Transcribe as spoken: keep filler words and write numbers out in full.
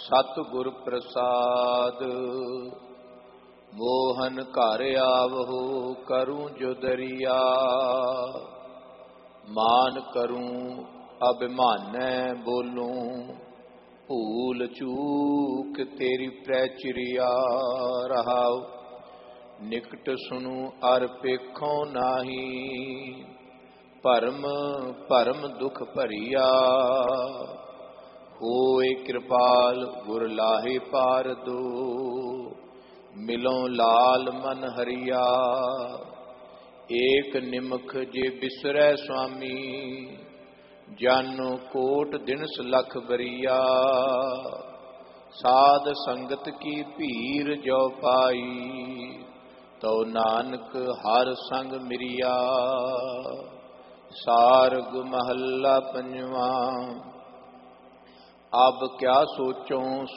ਸਤਿਗੁਰ ਪ੍ਰਸਾਦ। ਮੋਹਨ ਘਰ ਆਵਹੋ ਕਰੂੰ ਜੋ ਦਰਿਆ, ਮਾਨ ਕਰੂੰ ਅਭਿਮਾਨੈ ਬੋਲੂੰ, ਭੂਲ ਚੂਕ ਤੇਰੀ ਪ੍ਰਚਰਿਆ। ਰਹਾਉ ਨਿਕਟ ਸੁਨੂ ਅਰ ਪੇਖੋਂ ਨਾਹੀ, ਭਰਮ ਭਰਮ ਦੁਖ ਭਰੀਆ। ਹੋਏ ਕਿਰਪਾਲ ਗੁਰ ਲਾਹੇ ਪਾਰ ਦੋ, ਮਿਲੋਂ ਲਾਲ ਮਨ ਹਰੀਆ। ਏਕ ਨਿਮਖ ਜੇ ਬਿਸਰੈ ਸੁਆਮੀ, ਜਾਨੋ ਕੋਟ ਦਿਨਸ ਲਖ ਬਰੀਆ। ਸਾਧ ਸੰਗਤ ਕੀ ਭੀਰ ਜੋ ਪਾਈ, ਤਉ ਨਾਨਕ ਹਰ ਸੰਗ ਮਿਰਿਆ। ਸਾਰਗ ਮਹੱਲਾ ਪੰਜਵਾਂ। ਅਬ ਕਿਆ ਸੋਚੋਂ